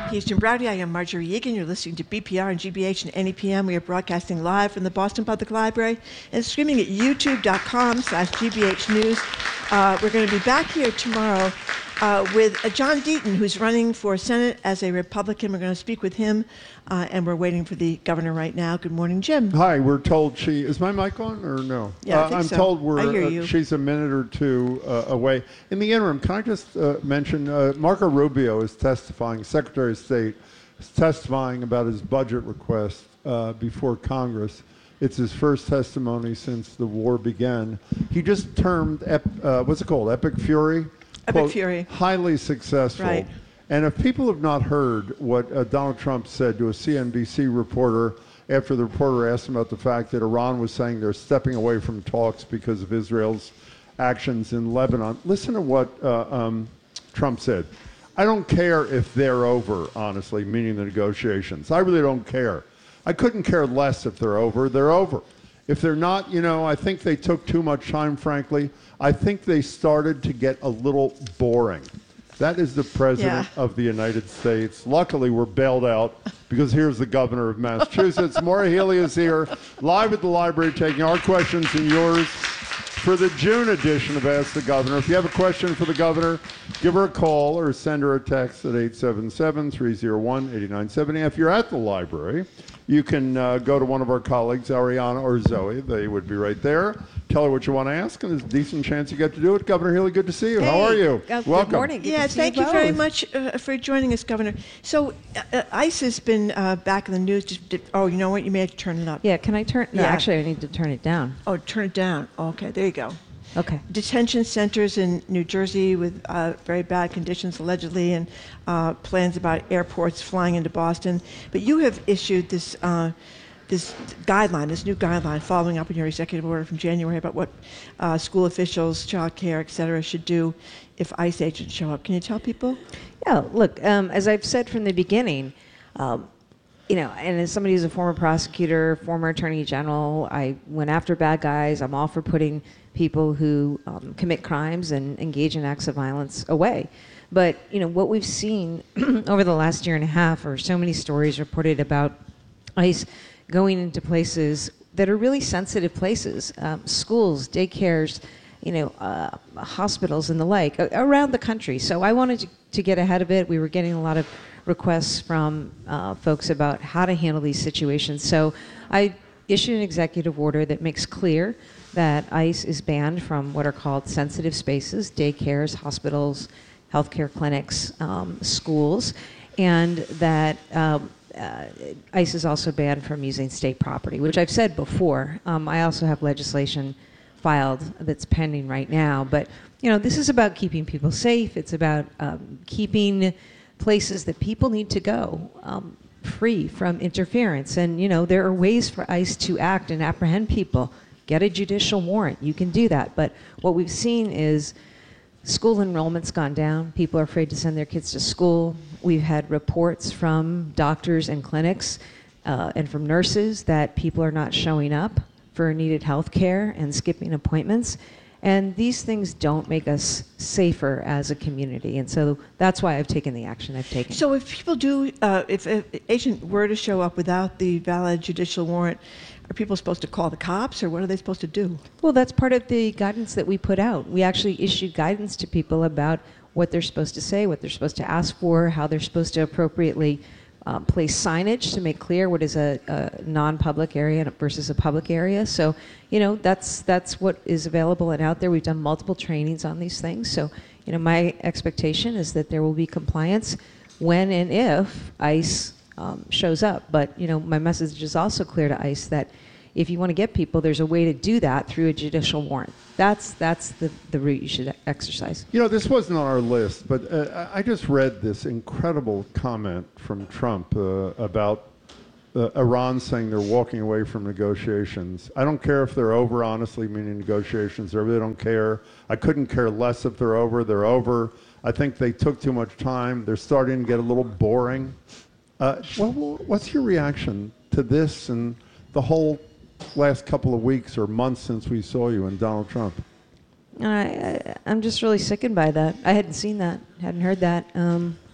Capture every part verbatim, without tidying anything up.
Eastern Browdy. I am Marjorie Egan. You're listening to B P R and G B H and N E P M. We are broadcasting live from the Boston Public Library and streaming at youtube.com slash GBH News. Uh, we're going to be back here tomorrow uh, with uh, John Deaton, who's running for Senate as a Republican. We're going to speak with him, uh, and we're waiting for the governor right now. Good morning, Jim. Hi. We're told she... Is my mic on or no? Yeah, I uh, think I'm so. told we're, I hear you. Uh, she's a minute or two uh, away. In the interim, can I just uh, mention uh, Marco Rubio is testifying, Secretary of State, is testifying about his budget request uh, before Congress. It's his first testimony since the war began. He just termed, ep, uh, what's it called, Epic Fury? Epic Quote, Fury. Highly successful. Right. And if people have not heard what uh, Donald Trump said to a C N B C reporter after the reporter asked him about the fact that Iran was saying they're stepping away from talks because of Israel's actions in Lebanon, listen to what uh, um, Trump said. I don't care if they're over, honestly, meaning the negotiations. I really don't care. I couldn't care less if they're over. They're over. If they're not, you know, I think they took too much time, frankly. I think they started to get a little boring. That is the President Yeah. of the United States. Luckily, we're bailed out because here's the Governor of Massachusetts. Maura Healey is here, live at the library, taking our questions and yours for the June edition of Ask the Governor. If you have a question for the Governor, give her a call or send her a text at eight seven seven, three oh one, eight nine seven oh. If you're at the library, you can uh, go to one of our colleagues, Ariana or Zoe. They would be right there. Tell her what you want to ask, and there's a decent chance you get to do it. Governor Healey, good to see you. Hey, How are you? Uh, Welcome. Good morning. Good Yeah, to see thank you, you very both. much uh, for joining us, Governor. So uh, uh, ICE has been uh, back in the news. Just did, oh, you know what? You may have to turn it up. Yeah, can I turn? No, Yeah. actually, I need to turn it down. Oh, turn it down. Okay, there you go. Okay. Detention centers in New Jersey with uh, very bad conditions, allegedly, and uh, plans about airports flying into Boston. But you have issued this uh, this guideline, this new guideline, following up on your executive order from January about what uh, school officials, child care, et cetera, should do if ICE agents show up. Can you tell people? Yeah, look, um, as I've said from the beginning, um, you know, and as somebody who's a former prosecutor, former attorney general, I went after bad guys. I'm all for putting people who um, commit crimes and engage in acts of violence away. But, you know, what we've seen over the last year and a half are so many stories reported about ICE going into places that are really sensitive places, um, schools, daycares, you know, uh, hospitals and the like, a- around the country. So I wanted to, to get ahead of it. We were getting a lot of requests from uh, folks about how to handle these situations. So I issued an executive order that makes clear that ICE is banned from what are called sensitive spaces, daycares, hospitals, healthcare clinics, um, schools, and that um, uh, ICE is also banned from using state property, which I've said before. Um, I also have legislation filed that's pending right now. But, you know, this is about keeping people safe. It's about um, keeping places that people need to go um, free from interference. And, you know, there are ways for ICE to act and apprehend people. Get a judicial warrant. You can do that. But what we've seen is school enrollment's gone down. People are afraid to send their kids to school. We've had reports from doctors and clinics uh, and from nurses that people are not showing up for needed health care and skipping appointments. And these things don't make us safer as a community. And so that's why I've taken the action I've taken. So if people do, uh, if an agent were to show up without the valid judicial warrant, are people supposed to call the cops, or what are they supposed to do? Well, that's part of the guidance that we put out. We actually issued guidance to people about what they're supposed to say, what they're supposed to ask for, how they're supposed to appropriately um, place signage to make clear what is a, a non-public area versus a public area. So, you know, that's that's what is available and out there. We've done multiple trainings on these things. So, you know, my expectation is that there will be compliance when and if ICE um, shows up. But, you know, my message is also clear to ICE that if you want to get people, there's a way to do that through a judicial warrant. That's that's the, the route you should exercise. You know, this wasn't on our list, but uh, I just read this incredible comment from Trump uh, about uh, Iran saying they're walking away from negotiations. I don't care if they're over, honestly, meaning negotiations. I really don't care. I couldn't care less if they're over. They're over. I think they took too much time. They're starting to get a little boring. Uh, well, what's your reaction to this and the whole last couple of weeks or months since we saw you and Donald Trump? I, I, I'm just really sickened by that. I hadn't seen that, hadn't heard that. Um,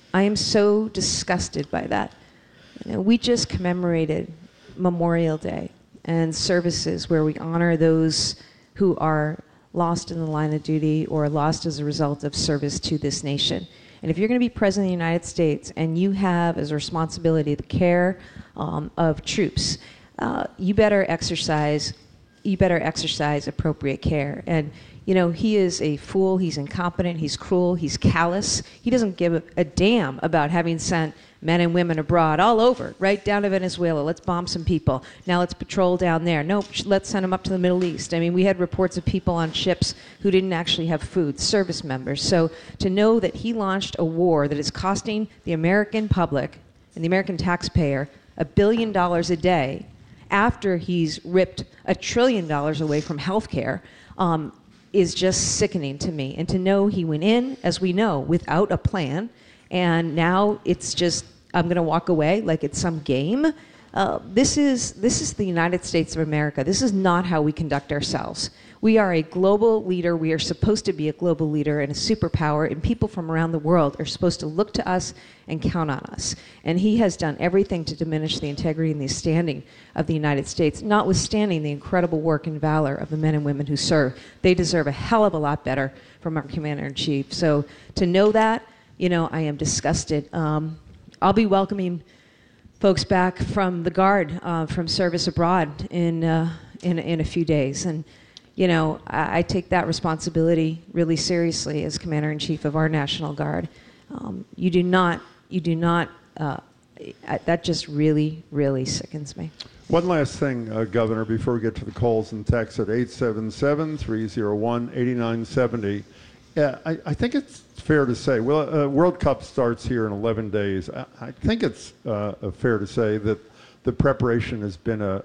I am so disgusted by that. You know, we just commemorated Memorial Day and services where we honor those who are lost in the line of duty or lost as a result of service to this nation. And if you're going to be president of the United States and you have as a responsibility the care um, of troops, uh, you better exercise, you better exercise appropriate care. And you know, he is a fool, he's incompetent, he's cruel, he's callous. He doesn't give a, a damn about having sent men and women abroad all over, right down to Venezuela. Let's bomb some people. Now let's patrol down there. Nope, let's send them up to the Middle East. I mean, we had reports of people on ships who didn't actually have food, service members. So to know that he launched a war that is costing the American public and the American taxpayer a billion dollars a day after he's ripped a trillion dollars away from health care, um, is just sickening to me. And to know he went in, as we know, without a plan, and now it's just, I'm going to walk away like it's some game. Uh, this is this is the United States of America. This is not how we conduct ourselves. We are a global leader. We are supposed to be a global leader and a superpower, and people from around the world are supposed to look to us and count on us. And he has done everything to diminish the integrity and the standing of the United States, notwithstanding the incredible work and valor of the men and women who serve. They deserve a hell of a lot better from our Commander-in-Chief. So to know that, you know, I am disgusted. Um, I'll be welcoming folks back from the Guard, uh, from service abroad in, uh, in, in a few days. And you know, I, I take that responsibility really seriously as Commander-in-Chief of our National Guard. Um, you do not, you do not, uh, I, that just really, really sickens me. One last thing, uh, Governor, before we get to the calls and texts at eight seven seven, three oh one, eight nine seven oh. Yeah, I, I think it's fair to say, well, uh, World Cup starts here in eleven days. I, I think it's uh, fair to say that the preparation has been a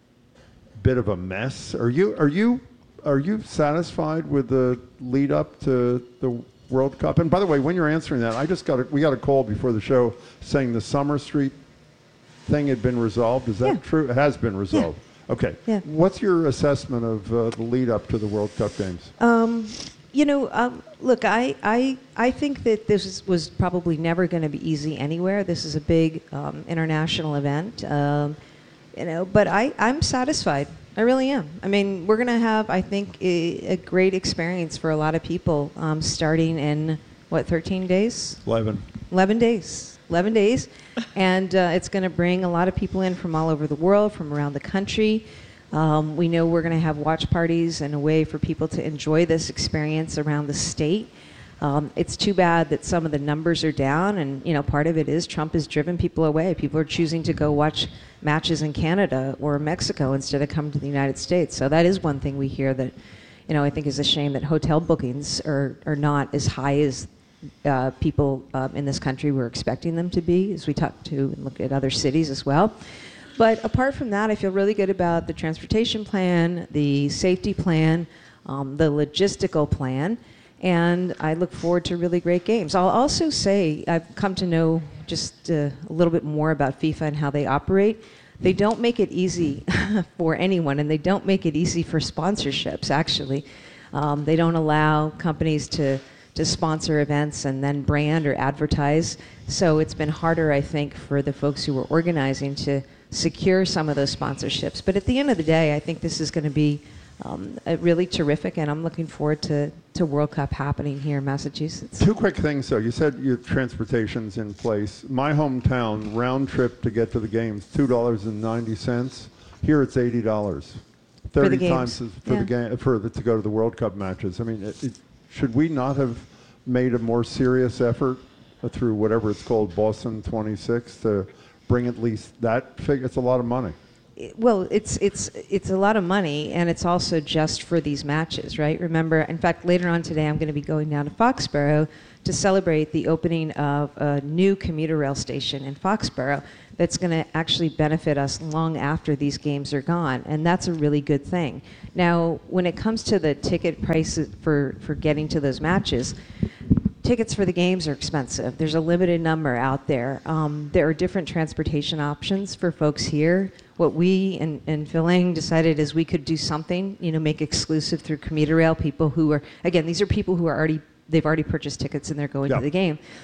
bit of a mess. Are you, are you, Are you satisfied with the lead up to the World Cup? And by the way, when you're answering that, I just got a, we got a call before the show saying the Summer Street thing had been resolved. Is that Yeah. true? It has been resolved. Yeah. Okay. Yeah. What's your assessment of uh, the lead up to the World Cup games? Um, you know, um, look, I, I, I think that this is, was probably never going to be easy anywhere. This is a big um, international event, um, you know, but I, I'm satisfied. I really am. I mean, we're going to have, I think, a, a great experience for a lot of people um, starting in, what, thirteen days? eleven. eleven days. eleven days. And uh, it's going to bring a lot of people in from all over the world, from around the country. Um, we know we're going to have watch parties and a way for people to enjoy this experience around the state. Um, it's too bad that some of the numbers are down, and you know, part of it is Trump has driven people away. People are choosing to go watch matches in Canada or Mexico instead of coming to the United States. So that is one thing we hear that, you know, I think is a shame that hotel bookings are, are not as high as uh, people uh, in this country were expecting them to be, as we talk to and look at other cities as well. But apart from that, I feel really good about the transportation plan, the safety plan, um, the logistical plan. And I look forward to really great games. I'll also say I've come to know just uh, a little bit more about FIFA and how they operate. They don't make it easy for anyone, and they don't make it easy for sponsorships, actually. Um, they don't allow companies to, to sponsor events and then brand or advertise. So it's been harder, I think, for the folks who were organizing to secure some of those sponsorships. But at the end of the day, I think this is going to be Um, uh, really terrific, and I'm looking forward to, to World Cup happening here in Massachusetts. Two quick things, though. You said your transportation's in place. My hometown, round trip to get to the games, two dollars and ninety cents. Here it's eighty dollars. For the thirty games. times for Yeah. the game for the, to go to the World Cup matches. I mean, it, it, should we not have made a more serious effort uh, through whatever it's called, Boston twenty-six, to bring at least that figure? It's a lot of money. Well, it's it's it's a lot of money, and it's also just for these matches, right? Remember, in fact, later on today, I'm going to be going down to Foxborough to celebrate the opening of a new commuter rail station in Foxborough that's going to actually benefit us long after these games are gone, and that's a really good thing. Now, when it comes to the ticket prices for, for getting to those matches, tickets for the games are expensive. There's a limited number out there. Um, there are different transportation options for folks here. What we and, and Phil Lang decided is we could do something, you know, make exclusive through commuter rail, people who are, again, these are people who are already, they've already purchased tickets and they're going Yeah. to the game.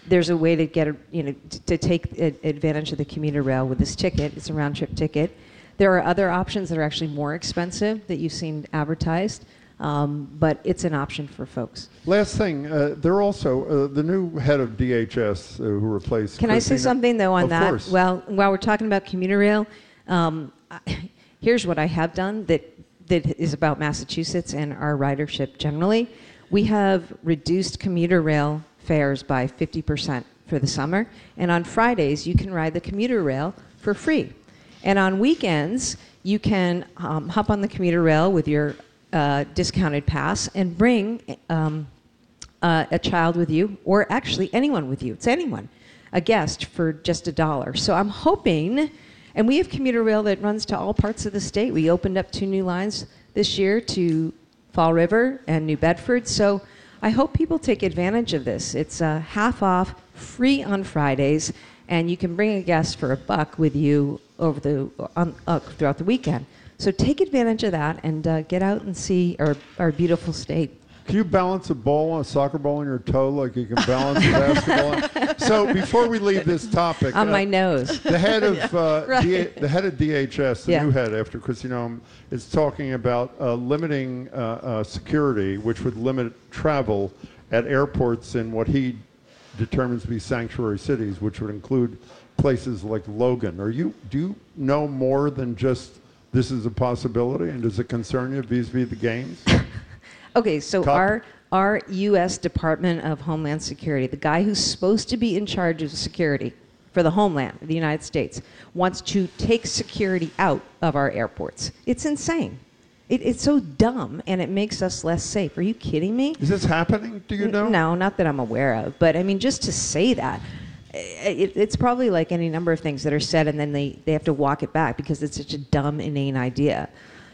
there's a way to get a, you know t- to take a- advantage of the commuter rail with this ticket. It's a round trip ticket. There are other options that are actually more expensive that you've seen advertised, um, but it's an option for folks. Last thing, uh, they're also uh, the new head of D H S uh, who replaced. Can Christina. I say something though on of that? Course. Well, while we're talking about commuter rail, um, I, here's what I have done that that is about Massachusetts and our ridership generally. We have reduced commuter rail fares by fifty percent for the summer, and on Fridays you can ride the commuter rail for free. And on weekends, you can um, hop on the commuter rail with your uh, discounted pass and bring um, uh, a child with you, or actually anyone with you. It's anyone, a guest for just a dollar. So I'm hoping, and we have commuter rail that runs to all parts of the state. We opened up two new lines this year to Fall River and New Bedford. So I hope people take advantage of this. It's uh, half off, free on Fridays, and you can bring a guest for a buck with you over the on, uh, throughout the weekend. So take advantage of that and uh, get out and see our, our beautiful state. Can you balance a ball, a soccer ball on your toe like you can balance a basketball? So before we leave this topic, On uh, my nose. the head of uh, Right. D- the head of D H S, the Yeah. new head after Christine Ohm, is talking about uh, limiting uh, uh, security, which would limit travel at airports in what he determines to be sanctuary cities, which would include places like Logan. Are you do you know more than just this is a possibility, and does it concern you vis-a-vis the games? Okay, so Cop- our our U S Department of Homeland Security, the guy who's supposed to be in charge of security for the homeland of the United States, wants to take security out of our airports. It's insane. It, it's so dumb, and it makes us less safe. Are you kidding me? Is this happening? Do you know? No, not that I'm aware of. But I mean, just to say that, it, it's probably like any number of things that are said, and then they, they have to walk it back because it's such a dumb, inane idea.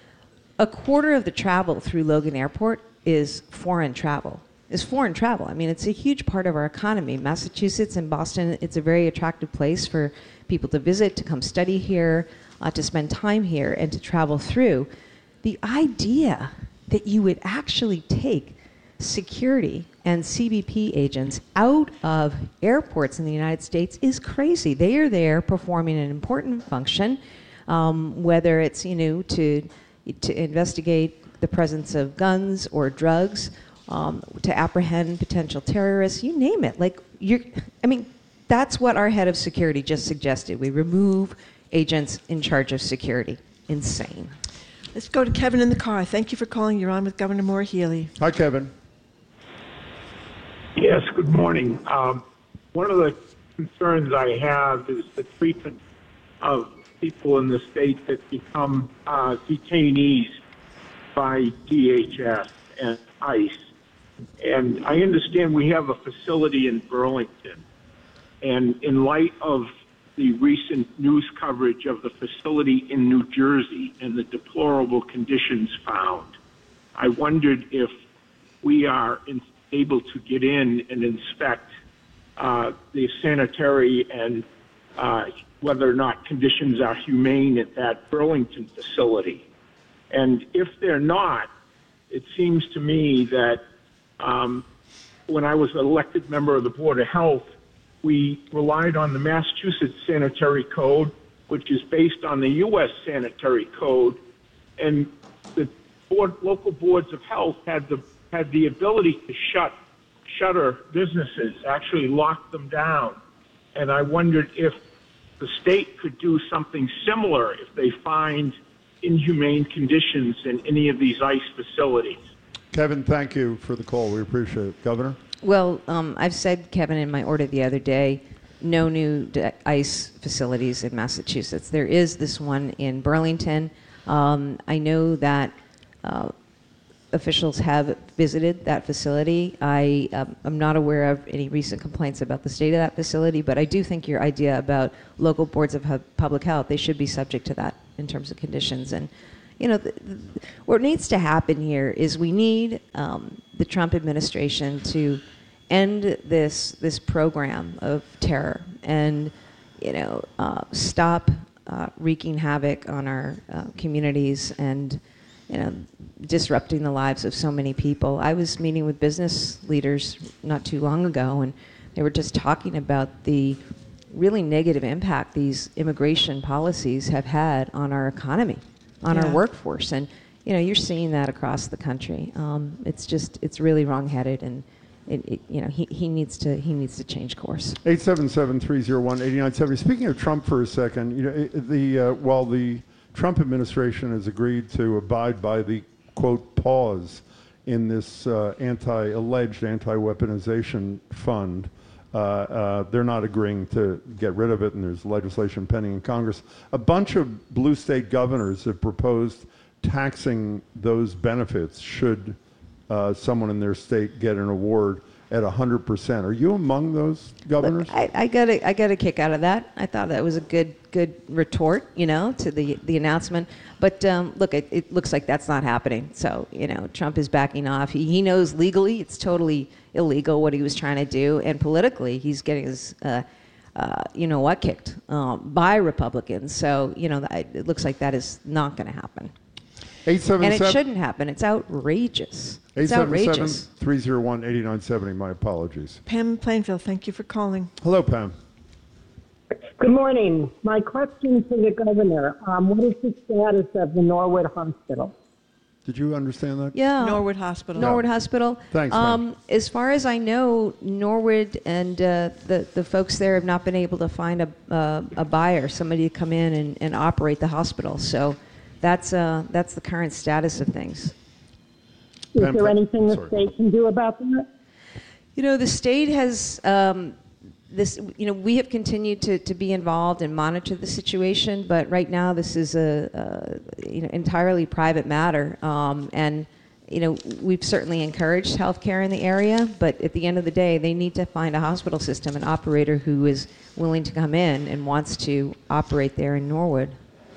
A quarter of the travel through Logan Airport is foreign travel. Is foreign travel. I mean, it's a huge part of our economy. Massachusetts and Boston, it's a very attractive place for people to visit, to come study here, uh, to spend time here, and to travel through. The idea that you would actually take security and C B P agents out of airports in the United States is crazy. They are there performing an important function, um, whether it's, you know, to to investigate the presence of guns or drugs, um, to apprehend potential terrorists, you name it. Like you're, I mean, that's what our head of security just suggested. We remove agents in charge of security. Insane. Let's go to Kevin in the car. Thank you for calling. You're on with Governor Maura Healey. Hi, Kevin. Yes, good morning. Um, one of the concerns I have is the treatment of people in the state that become uh, detainees by D H S and ICE. And I understand we have a facility in Burlington. And in light of the recent news coverage of the facility in New Jersey and the deplorable conditions found, I wondered if we are in, able to get in and inspect uh, the sanitary and uh, whether or not conditions are humane at that Burlington facility. And if they're not, it seems to me that um, when I was an elected member of the Board of Health, we relied on the Massachusetts Sanitary Code, which is based on the U S Sanitary Code, and the board, local boards of health had the had the ability to shut shutter businesses, actually lock them down. And I wondered if the state could do something similar if they find inhumane conditions in any of these ICE facilities. Kevin, thank you for the call. We appreciate it. Governor? Well, um, I've said, Kevin, in my order the other day, no new d- ICE facilities in Massachusetts. There is this one in Burlington. Um, I know that uh, officials have visited that facility. I um, am not aware of any recent complaints about the state of that facility, but I do think your idea about local boards of hu- public health, they should be subject to that in terms of conditions. And, you know, th- th- what needs to happen here is we need um, the Trump administration to end this this program of terror and, you know, uh, stop uh, wreaking havoc on our uh, communities and, you know, disrupting the lives of so many people. I was meeting with business leaders not too long ago, and they were just talking about the really negative impact these immigration policies have had on our economy, on Yeah. our workforce. And, you know, you're seeing that across the country. Um, it's just, it's really wrong-headed, and it, it, you know, he, he needs to he needs to change course. eight seven seven, three oh one, eight nine seven oh. Speaking of Trump for a second, you know, it- the uh, while the Trump administration has agreed to abide by the, quote, pause in this uh, anti alleged anti-weaponization fund, uh, uh, they're not agreeing to get rid of it, and there's legislation pending in Congress. A bunch of blue state governors have proposed taxing those benefits should uh, someone in their state get an award at one hundred percent. Are you among those governors? Look, I, I got a I got a kick out of that. I thought that was a good good retort, you know, to the the announcement. But um, look, it, it looks like that's not happening. So, you know, Trump is backing off. He, he knows legally it's totally illegal what he was trying to do, and politically he's getting his uh, uh, you know what kicked um, by Republicans. So, you know, that, it looks like that is not going to happen. eight seven seven, And it shouldn't happen. It's outrageous. It's eight seven seven, outrageous. three oh one, eight nine seven oh. My apologies. Pam Plainfield, thank you for calling. Hello, Pam. Good morning. My question to the governor, um, what is the status of the Norwood Hospital? Did you understand that? Yeah. Norwood Hospital. Norwood Hospital. Thanks, ma'am. Um, as far as I know, Norwood and uh, the the folks there have not been able to find a uh, a buyer, somebody to come in and, and operate the hospital. So that's uh that's the current status of things. Is Pam, there Pam, anything the sorry. state can do about that? You know, the state has um, this. You know, we have continued to, to be involved and monitor the situation, but right now this is a, a you know entirely private matter. Um, and you know, we've certainly encouraged healthcare in the area, but at the end of the day, they need to find a hospital system, an operator who is willing to come in and wants to operate there in Norwood.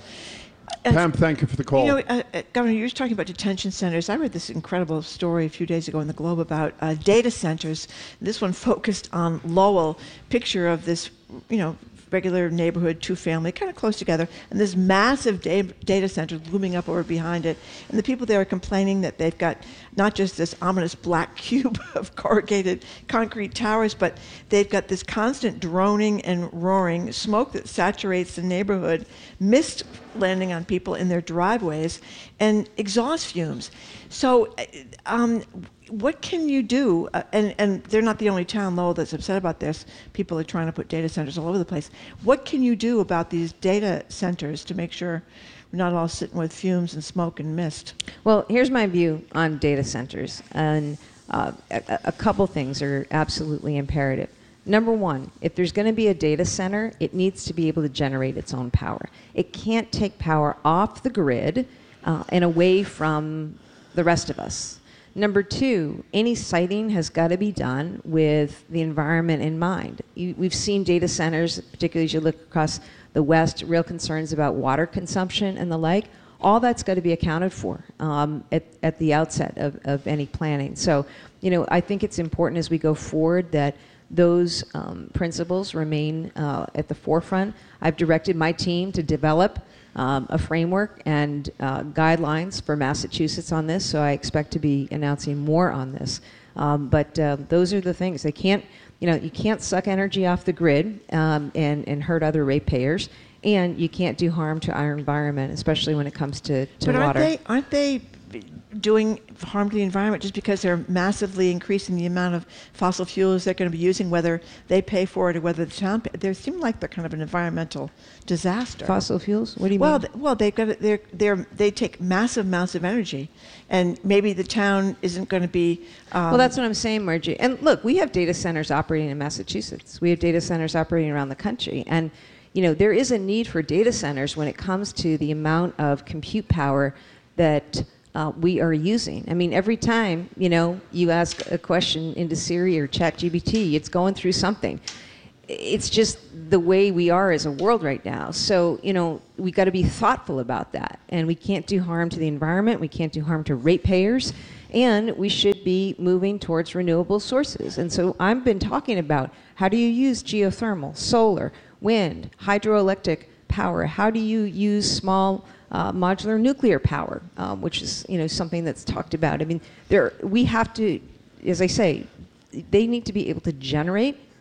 Pam, thank you for the call. You know, uh, uh, Governor, you were talking about detention centers. I read this incredible story a few days ago in the Globe about uh, data centers. This one focused on Lowell. Picture of this, you know, regular neighborhood, two-family, kind of close together, and this massive da- data center looming up over behind it. And the people there are complaining that they've got not just this ominous black cube of corrugated concrete towers, but they've got this constant droning and roaring, smoke that saturates the neighborhood, mist landing on people in their driveways, and exhaust fumes. So, uh, um, what can you do? Uh, and, and they're not the only town, Lowell, that's upset about this. People are trying to put data centers all over the place. What can you do about these data centers to make sure we're not all sitting with fumes and smoke and mist? Well, here's my view on data centers, and uh, a, a couple things are absolutely imperative. Number one, if there's going to be a data center, it needs to be able to generate its own power. It can't take power off the grid uh, and away from the rest of us. Number two, any siting has got to be done with the environment in mind. You, we've seen data centers, particularly as you look across the West, real concerns about water consumption and the like. All that's got to be accounted for um, at, at the outset of, of any planning. So, you know, I think it's important as we go forward that those um, principles remain uh, at the forefront. I've directed my team to develop um, a framework and uh, guidelines for Massachusetts on this, so I expect to be announcing more on this. Um, but uh, those are the things. They can't, you know, you can't suck energy off the grid um, and, and hurt other ratepayers, and you can't do harm to our environment, especially when it comes to, to but aren't water. they, aren't they doing harm to the environment just because they're massively increasing the amount of fossil fuels they're going to be using, whether they pay for it or whether the town pay? They seem like they're kind of an environmental disaster. Fossil fuels? What do you well, mean? th- well, they've got it- they're they're they take massive amounts of energy, and maybe the town isn't going to be. Um, Well, that's what I'm saying, Margie. And look, we have data centers operating in Massachusetts. We have data centers operating around the country. And, you know, there is a need for data centers when it comes to the amount of compute power that uh, we are using. I mean, every time, you know, you ask a question into Siri or ChatGPT, it's going through something. It's just the way we are as a world right now. So, you know, we got to be thoughtful about that. And we can't do harm to the environment. We can't do harm to ratepayers. And we should be moving towards renewable sources. And so I've been talking about how do you use geothermal, solar, wind, hydroelectric power? How do you use small uh, modular nuclear power, um, which is, you know, something that's talked about. I mean, there we have to, as I say, they need to be able to generate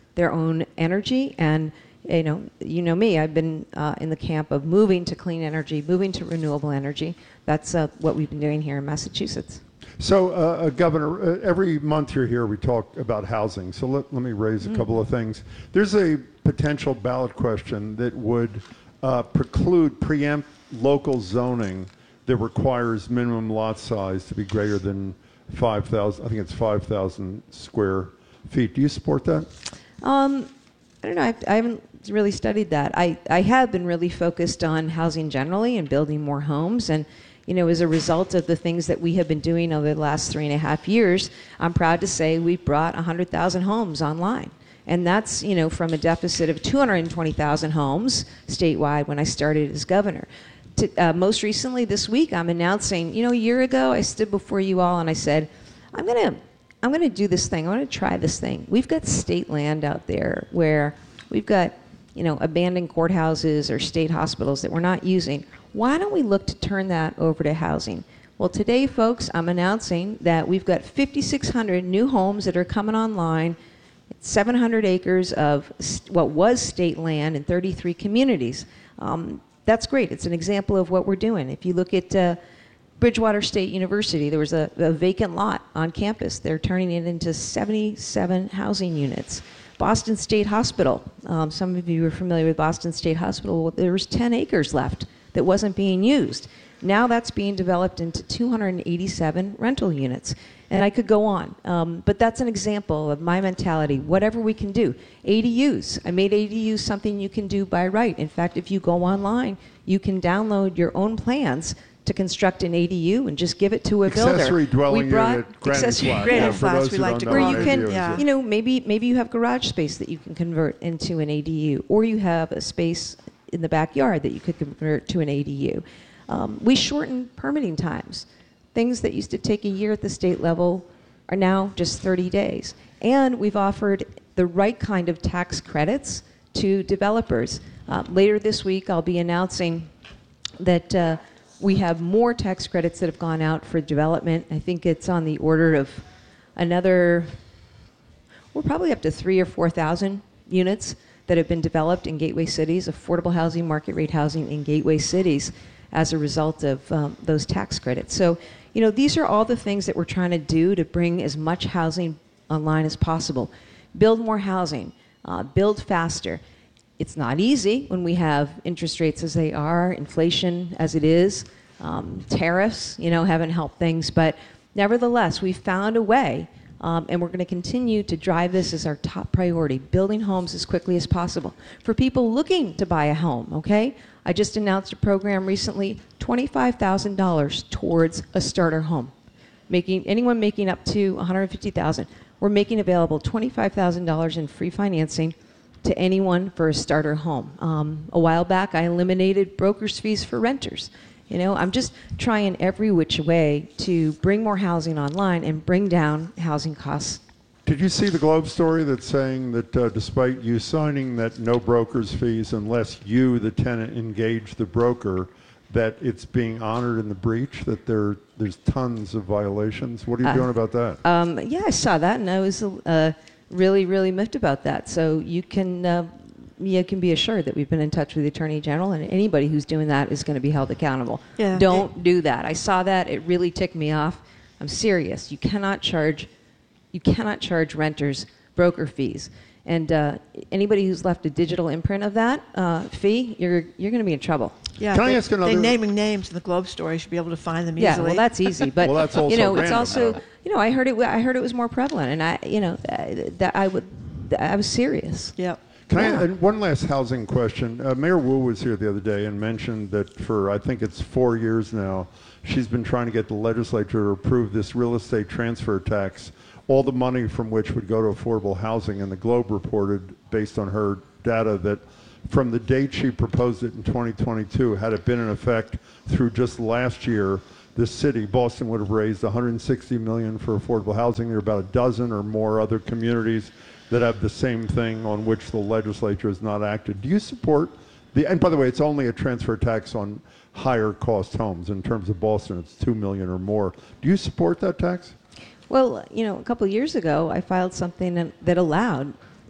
their own energy. And you know, you know me, I've been uh, in the camp of moving to clean energy, moving to renewable energy. That's uh, what we've been doing here in Massachusetts. So, uh, uh, Governor, uh, every month you're here, we talk about housing. So let, let me raise a mm. couple of things. There's a potential ballot question that would uh, preclude, preempt local zoning that requires minimum lot size to be greater than five thousand, I think it's five thousand square feet. Do you support that? Um, I don't know. I, I haven't really studied that. I, I have been really focused on housing generally and building more homes. And, you know, as a result of the things that we have been doing over the last three and a half years, I'm proud to say we've brought one hundred thousand homes online. And that's, you know, from a deficit of two hundred twenty thousand homes statewide when I started as governor. To, uh, most recently this week, I'm announcing, you know, a year ago, I stood before you all and I said, I'm going to I'm going to do this thing. I'm going to try this thing. We've got state land out there where we've got, you know, abandoned courthouses or state hospitals that we're not using. Why don't we look to turn that over to housing? Well, today, folks, I'm announcing that we've got fifty-six hundred new homes that are coming online, seven hundred acres of what was state land in thirty-three communities. Um, that's great. It's an example of what we're doing. If you look at uh, Bridgewater State University, there was a, a vacant lot on campus. They're turning it into seventy-seven housing units. Boston State Hospital, um, some of you are familiar with Boston State Hospital, there was ten acres left that wasn't being used. Now that's being developed into two hundred eighty-seven rental units. And I could go on, um, but that's an example of my mentality, whatever we can do. A D Us, I made A D Us something you can do by right. In fact, if you go online, you can download your own plans to construct an A D U and just give it to a builder. Accessory dwelling we brought unit, granite accessory flat. granite Yeah, for flats, those we who like don't to know call what Where you A D can, U is, yeah. you know, maybe maybe you have garage space that you can convert into an A D U, or you have a space in the backyard that you could convert to an A D U. Um, we shortened permitting times. Things that used to take a year at the state level are now just thirty days. And we've offered the right kind of tax credits to developers. Uh, later this week, I'll be announcing that uh, we have more tax credits that have gone out for development. I think it's on the order of another, we're probably up to three or four thousand units that have been developed in gateway cities, affordable housing, market rate housing in gateway cities as a result of um, those tax credits. So, you know, these are all the things that we're trying to do to bring as much housing online as possible. Build more housing, uh, build faster. It's not easy when we have interest rates as they are, inflation as it is, um, tariffs, you know, haven't helped things, but nevertheless, we've found a way, um, and we're going to continue to drive this as our top priority, building homes as quickly as possible. For people looking to buy a home, okay? I just announced a program recently, twenty-five thousand dollars towards a starter home. Making anyone making up to one hundred fifty thousand dollars, we're making available twenty-five thousand dollars in free financing to anyone for a starter home. Um, a while back, I eliminated brokers' fees for renters. You know, I'm just trying every which way to bring more housing online and bring down housing costs. Did you see the Globe story that's saying that uh, despite you signing that no broker's fees unless you, the tenant, engage the broker, that it's being honored in the breach, that there there's tons of violations? What are you Uh, doing about that? Um, yeah, I saw that, and I was uh, really, really miffed about that. So you can, uh, you can be assured that we've been in touch with the Attorney General, and anybody who's doing that is going to be held accountable. Yeah. Don't do that. I saw that. It really ticked me off. I'm serious. You cannot charge, you cannot charge renters broker fees. And uh, anybody who's left a digital imprint of that uh, fee, you're you're going to be in trouble. Yeah, Can I they, ask another- They're naming names in the Globe story. You should be able to find them Yeah, easily. well, that's easy, but Well, that's also you know, it's random, also though. you know, I heard it. I heard it was more prevalent, and I, you know, uh, that I would, I was serious. Yep. Can Yeah. I, and one last housing question. Uh, Mayor Wu was here the other day and mentioned that for, I think it's four years now, she's been trying to get the legislature to approve this real estate transfer tax, all the money from which would go to affordable housing. And the Globe reported, based on her data, that from the date she proposed it in twenty twenty-two, had it been in effect through just last year, the city, Boston, would have raised one hundred sixty million dollars for affordable housing. There are about a dozen or more other communities that have the same thing on which the legislature has not acted. Do you support the, and by the way, it's only a transfer tax on higher cost homes. In terms of Boston, it's two million dollars or more. Do you support that tax? Well, you know, a couple of years ago, I filed something that- that allowed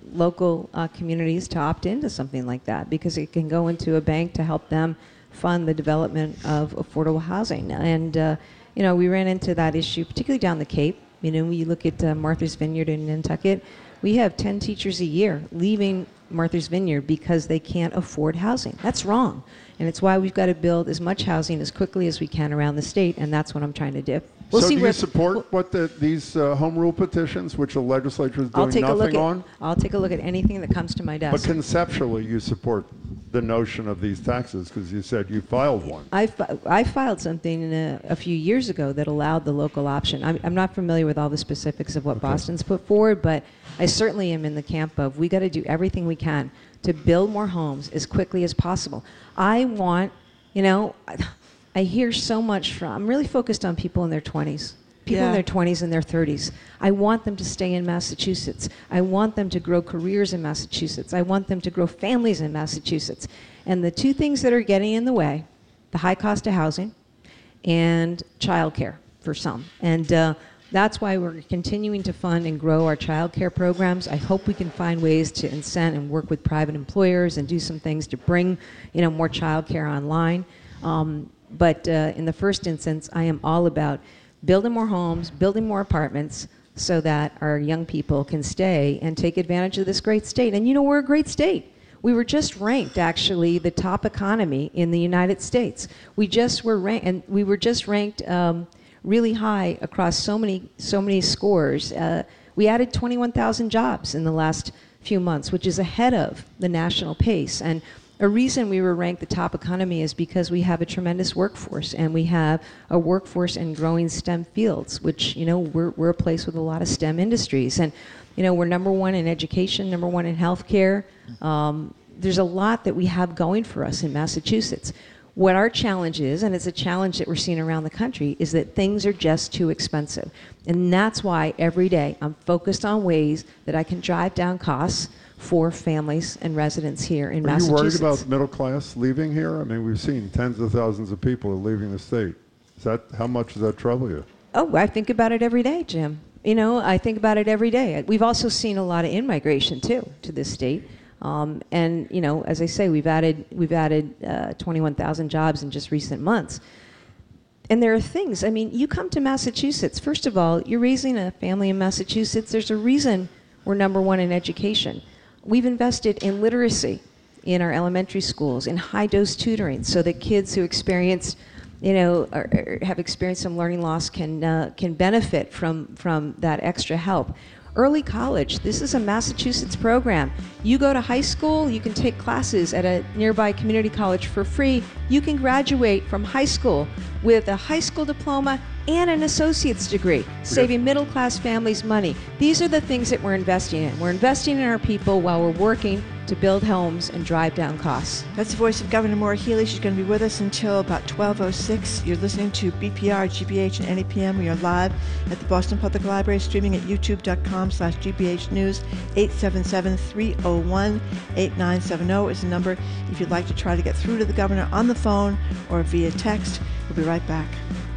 local uh, communities to opt into something like that, because it can go into a bank to help them fund the development of affordable housing. And, uh, you know, we ran into that issue, particularly down the Cape. You know, when you look at uh, Martha's Vineyard in Nantucket, we have ten teachers a year leaving Martha's Vineyard because they can't afford housing. That's wrong. And it's why we've got to build as much housing as quickly as we can around the state, and that's what I'm trying to do. We'll so see do where you support we'll, what the, these uh, home rule petitions, which the legislature is doing I'll take nothing a look at, on? I'll take a look at anything that comes to my desk. But conceptually, you support the notion of these taxes because you said you filed one. I, fi- I filed something a, a few years ago that allowed the local option. I'm, I'm not familiar with all the specifics of what Okay. Boston's put forward, but I certainly am in the camp of we got to do everything we can to build more homes as quickly as possible. I want, you know, I, I hear so much from, I'm really focused on people in their twenties. People Yeah. in their twenties and their thirties. I want them to stay in Massachusetts. I want them to grow careers in Massachusetts. I want them to grow families in Massachusetts. And the two things that are getting in the way, the high cost of housing and childcare for some. And uh, that's why we're continuing to fund and grow our childcare programs. I hope we can find ways to incent and work with private employers and do some things to bring, you know, more childcare online. Um, but uh, in the first instance, I am all about building more homes, building more apartments, so that our young people can stay and take advantage of this great state. And you know, we're a great state. We were just ranked, actually, the top economy in the United States. We just were ranked, and we were just ranked um, really high across so many, so many scores. Uh, we added twenty-one thousand jobs in the last few months, which is ahead of the national pace. And a reason we were ranked the top economy is because we have a tremendous workforce, and we have a workforce in growing STEM fields, which, you know, we're, we're a place with a lot of STEM industries. And, you know, we're number one in education, number one in healthcare. Um, there's a lot that we have going for us in Massachusetts. What our challenge is, and it's a challenge that we're seeing around the country, is that things are just too expensive. And that's why every day I'm focused on ways that I can drive down costs for families and residents here in Are you Massachusetts. worried about middle class leaving here? I mean, we've seen tens of thousands of people leaving the state. Is that, how much does that trouble you? Oh, I think about it every day, Jim. You know, I think about it every day. We've also seen a lot of in-migration, too, to this state. Um, and, you know, as I say, we've added, we've added uh, twenty-one thousand jobs in just recent months. And there are things, I mean, you come to Massachusetts, first of all, you're raising a family in Massachusetts. There's a reason we're number one in education. We've invested in literacy in our elementary schools, in high-dose tutoring, so that kids who experience, you know, or, or have experienced some learning loss can uh, can benefit from from that extra help. Early college, this is a Massachusetts program. You go to high school, you can take classes at a nearby community college for free. You can graduate from high school with a high school diploma and an associate's degree, saving middle-class families money. These are the things that we're investing in. We're investing in our people while we're working to build homes and drive down costs. That's the voice of Governor Maura Healey. She's going to be with us until about twelve oh six. You're listening to B P R, G B H, and N E P M. We are live at the Boston Public Library, streaming at youtube.com slash GBH News. eight seven seven, three oh one, eight nine seven oh is the number if you'd like to try to get through to the governor on the phone or via text. We'll be right back.